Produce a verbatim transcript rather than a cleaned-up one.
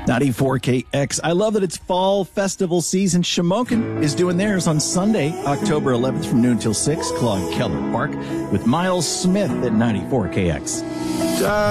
ninety-four K X. I love that it's fall festival season. Shamokin is doing theirs on Sunday, October eleventh from noon till six. Claude Keller Park with Miles Smith at ninety-four K X.